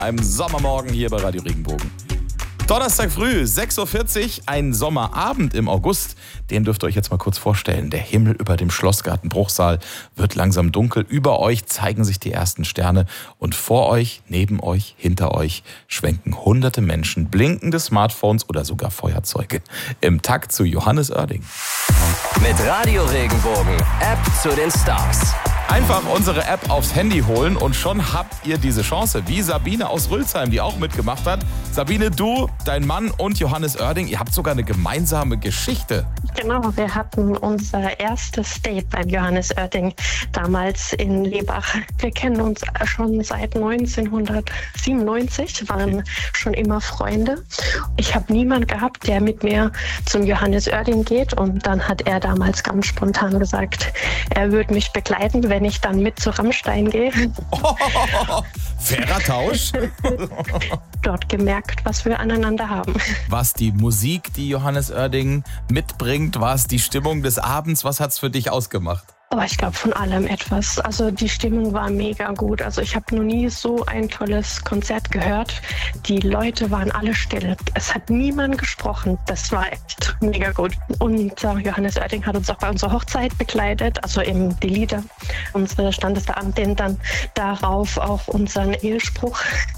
einem Sommermorgen hier bei Radio Regenbogen. Donnerstag früh, 6.40 Uhr, ein Sommerabend im August. Den dürft ihr euch jetzt mal kurz vorstellen. Der Himmel über dem Schlossgarten Bruchsal wird langsam dunkel. Über euch zeigen sich die ersten Sterne. Und vor euch, neben euch, hinter euch schwenken hunderte Menschen blinkende Smartphones oder sogar Feuerzeuge im Takt zu Johannes Oerding. Mit Radio Regenbogen, App zu den Stars. Einfach unsere App aufs Handy holen und schon habt ihr diese Chance. Wie Sabine aus Rülsheim, die auch mitgemacht hat. Sabine, du, dein Mann und Johannes Oerding, ihr habt sogar eine gemeinsame Geschichte. Genau, wir hatten unser erstes Date beim Johannes Oerding damals in Lebach. Wir kennen uns schon seit 1997, waren schon immer Freunde. Ich habe niemanden gehabt, der mit mir zum Johannes Oerding geht, und dann hat er damals ganz spontan gesagt, er würde mich begleiten, wenn ich dann mit zu Rammstein gehe. Fairer Tausch. Dort gemerkt, was wir aneinander haben. Was die Musik, die Johannes Oerding mitbringt, war es die Stimmung des Abends, was hat's für dich ausgemacht? Aber ich glaube von allem etwas. Also die Stimmung war mega gut. Also ich habe noch nie so ein tolles Konzert gehört. Die Leute waren alle still. Es hat niemand gesprochen. Das war echt mega gut. Und Johannes Oerding hat uns auch bei unserer Hochzeit begleitet. Also eben die Lieder. Unsere Standesbeamtin dann darauf auch unseren Ehespruch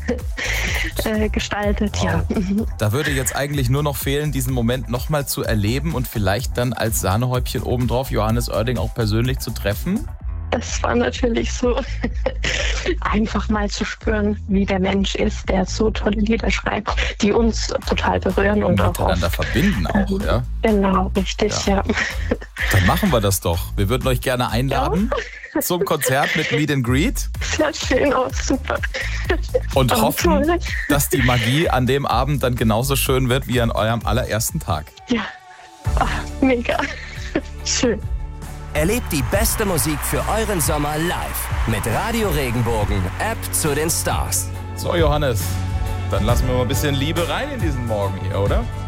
gestaltet. Wow. Ja. Da würde jetzt eigentlich nur noch fehlen, diesen Moment nochmal zu erleben und vielleicht dann als Sahnehäubchen obendrauf Johannes Oerding auch persönlich zu treffen? Das war natürlich so einfach mal zu spüren, wie der Mensch ist, der so tolle Lieder schreibt, die uns total berühren und auch miteinander verbinden auch, ja? Genau, richtig, ja. Dann machen wir das doch. Wir würden euch gerne einladen zum Konzert mit Meet and Greet. Sehr schön aus, super. Und hoffen, toll. dass die Magie an dem Abend dann genauso schön wird wie an eurem allerersten Tag. Ja, mega. Schön. Erlebt die beste Musik für euren Sommer live mit Radio Regenbogen, App zu den Stars. So, Johannes, dann lassen wir mal ein bisschen Liebe rein in diesen Morgen hier, oder?